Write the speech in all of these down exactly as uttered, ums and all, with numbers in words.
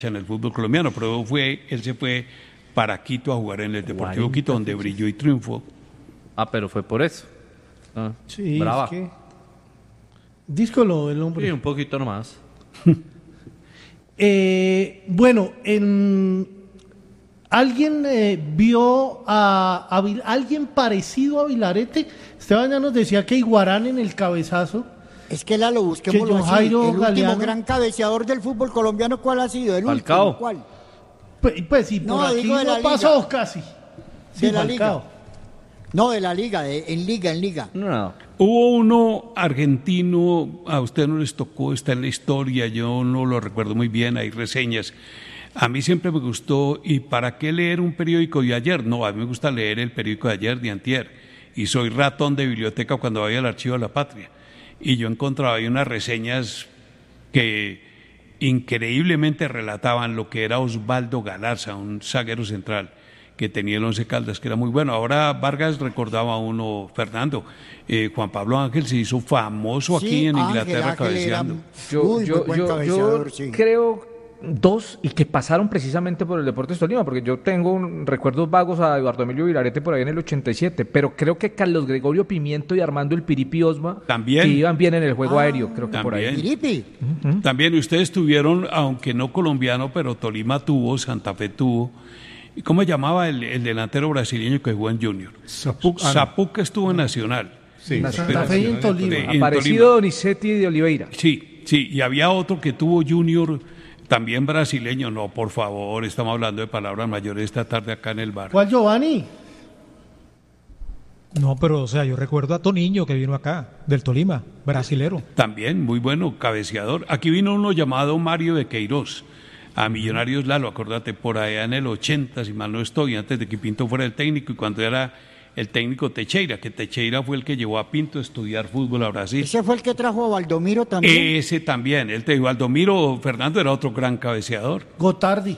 en el fútbol colombiano, pero fue, él se fue para Quito a jugar en el Deportivo Quito, donde brilló y triunfó. Ah, pero fue por eso. Ah, sí, brava. Es que... díscolo el hombre. Sí, un poquito nomás. eh, bueno, en... ¿alguien eh, vio a, a alguien parecido a Vilarete? Esteban ya nos decía que Iguarán en el cabezazo. Es que la lo busquemos Que así. Jairo El último Galeano. gran cabeceador del fútbol colombiano, ¿cuál ha sido? El Falcao. último, ¿cuál? Pues, pues sí, No, por aquí digo de la no liga. pasó casi. Sí, De la Falcao. liga. No, de la liga, de, en liga, en liga. No. Hubo uno argentino, a usted no les tocó, está en la historia, yo no lo recuerdo muy bien, hay reseñas. A mí siempre me gustó, ¿y para qué leer un periódico de ayer? No, a mí me gusta leer el periódico de ayer, de antier, y soy ratón de biblioteca cuando voy al Archivo de la Patria. Y yo encontraba ahí unas reseñas que increíblemente relataban lo que era Osvaldo Galarza, un zaguero central que tenía el Once Caldas, que era muy bueno. Ahora Vargas recordaba a uno, Fernando, eh, Juan Pablo Ángel se hizo famoso aquí Sí, en Ángel, Inglaterra Ángel era cabeceando. Yo, muy, yo, muy buen yo, cabeceador, yo sí. creo dos y que pasaron precisamente por el Deportes Tolima, porque yo tengo un, recuerdos vagos a Eduardo Emilio Vilarete por ahí en el ochenta y siete, pero creo que Carlos Gregorio Pimiento y Armando El Piripi Osma También. que iban bien en el juego Ah, aéreo, creo que por ahí. también. Piripi. También ustedes tuvieron, aunque no colombiano, pero Tolima tuvo, Santa Fe tuvo. ¿Y cómo se llamaba el, el delantero brasileño que jugó en Junior? Zapuc- ah, no. Zapuca estuvo en Nacional. Sí, Santa Fe y en Tolima. En Aparecido Tolima. Donizetti de Oliveira. Sí, sí, y había otro que tuvo Junior, también brasileño. No, por favor, estamos hablando de palabras mayores esta tarde acá en el bar. ¿Cuál, Giovanni? No, pero o sea, yo recuerdo a Toniño que vino acá, del Tolima, brasilero. También, muy bueno, cabeceador. Aquí vino uno llamado Mario de Queiroz, a Millonarios Lalo, acordate, por allá en el ochenta, si mal no estoy, antes de que Pinto fuera el técnico y cuando era el técnico Teixeira, que Teixeira fue el que llevó a Pinto a estudiar fútbol a Brasil. Ese fue el que trajo a Valdomiro también. Ese también, el te Valdomiro Fernando era otro gran cabeceador. Gotardi.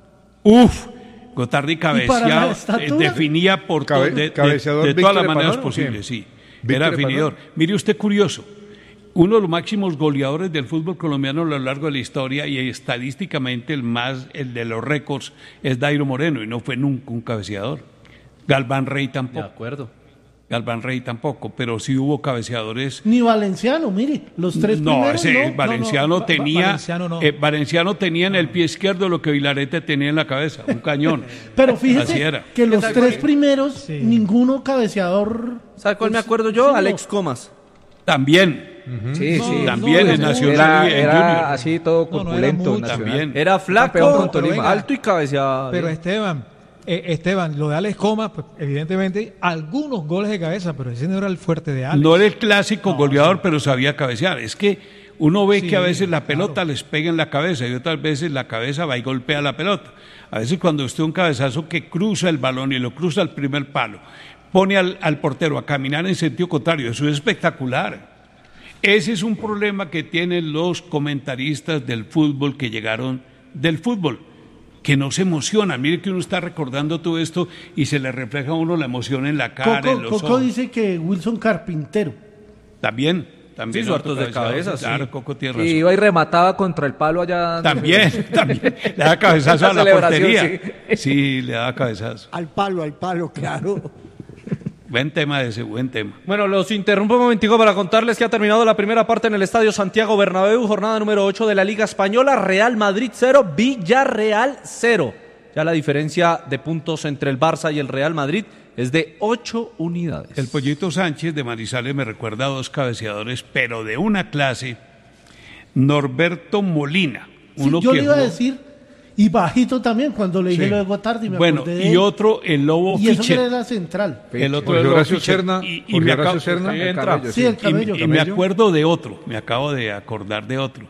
Uf, Gotardi para la cabeceaba, estatura? eh, definía por to- Cabe- de, de- cabeceador de todas las Víctor maneras Epanol, ¿o posibles, quién? sí. ¿Víctor Era Epanol? definidor. Mire usted curioso, uno de los máximos goleadores del fútbol colombiano a lo largo de la historia y estadísticamente el más, el de los récords es Dairo Moreno y no fue nunca un cabeceador. Galván Rey De tampoco. acuerdo. Galván Rey tampoco, pero sí hubo cabeceadores. Ni Valenciano, mire, los tres No, primeros. ese no, no, Valenciano no, Va- tenía, Valenciano no. eh, Valenciano tenía en el pie izquierdo lo que Vilarete tenía en la cabeza, un cañón. Pero Así fíjese era. que los tal? tres primeros, Sí. ninguno cabeceador. ¿Sabe cuál me pues, acuerdo yo? sí, no. Alex Comas. También, Sí, No, sí. también no, en no, Nacional y Era, en era Junior. así todo No, no, era corpulento. mucho. Nacional. También. Era flaco, Campeón con Tolima, Tolima. alto y cabeceaba. Pero Esteban, eh, Esteban, lo de Alex Comas, pues, evidentemente, algunos goles de cabeza, pero ese no era el fuerte de Alex. No era el clásico goleador, pero sabía cabecear. Es que uno ve Sí, que a veces la claro. pelota les pega en la cabeza y otras veces la cabeza va y golpea la pelota. A veces cuando usted un cabezazo que cruza el balón y lo cruza al primer palo, pone al, al portero a caminar en sentido contrario, eso es espectacular. Ese es un problema que tienen los comentaristas del fútbol que llegaron del fútbol, que no se emocionan. Mire que uno está recordando todo esto y se le refleja a uno la emoción en la cara, en Coco, los Coco ojos. dice que Wilson Carpintero. También, también. Sí, suertos de otro cabeceador. cabeza, sí. Claro, Coco tiene Y razón. iba y remataba contra el palo allá. También, también. Le da cabezazo a La la celebración, portería. Sí, le da cabezazo. Al palo, al palo, claro. Buen tema ese, buen tema. Bueno, los interrumpo un momentico para contarles que ha terminado la primera parte en el Estadio Santiago Bernabéu, jornada número ocho de la Liga Española, Real Madrid cero, Villarreal cero. Ya la diferencia de puntos entre el Barça y el Real Madrid es de ocho unidades. El Pollito Sánchez de Manizales me recuerda a dos cabeceadores, pero de una clase. Norberto Molina. Sí, Uno yo que le iba a jugó- decir, y bajito también, cuando le dije Sí. lo de Gotardi, me Bueno, acordé de y él. otro, el Lobo Y eso que Fischer. era central. El otro Jorge el Lobo Horacio Fischer. Serna, Y, y Jorge me Horacio acabo- Serna. ahí El entra. camello, Sí, el Y- camello. Y, me acuerdo de otro, me acabo de acordar de otro.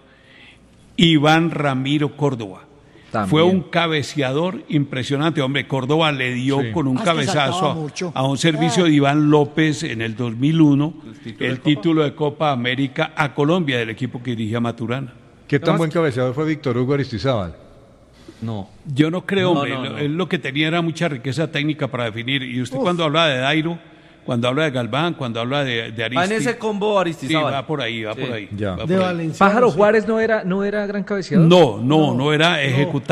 Iván Ramiro Córdoba. También. Fue un cabeceador impresionante. Hombre, Córdoba le dio Sí. con un Ah, es que cabezazo saltaba a, mucho. a un servicio Ah. de Iván López en el dos mil uno, título el de título de Copa América a Colombia del equipo que dirigía Maturana. ¿Qué tan buen cabeceador fue Víctor Hugo Aristizábal? No. Yo no creo, No, hombre, no, lo- no. él lo que tenía era mucha riqueza técnica para definir. Y usted Uf. cuando hablaba de Dairo, cuando habla de Galván, cuando habla de, de Aristi. Va en ese combo Sí, Aristizábal. va por ahí, va Sí. por ahí. Ya. va por De ahí. Valenciano. Pájaro sí. Juárez no era, no era gran cabeceador. No, no, no, No, era no. ejecutado.